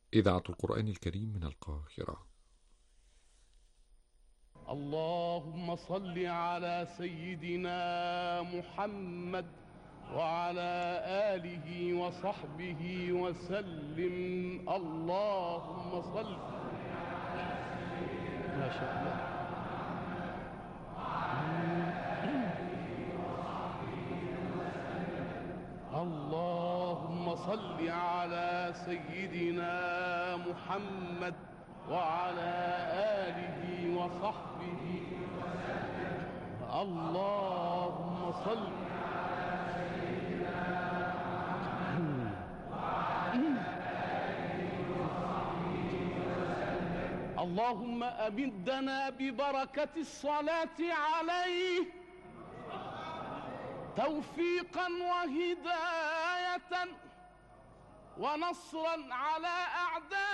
إذاعة القرآن الكريم من القاهرة. اللهم صل على سيدنا محمد وعلى آله وصحبه وسلم. اللهم صل. ما شاء الله. اللهم صل على سيدنا محمد وعلى آله وصحبه وسلم. اللهم صل. اللهم أمدنا ببركة الصلاة عليه توفيقا وهداية ونصرا على أعدائه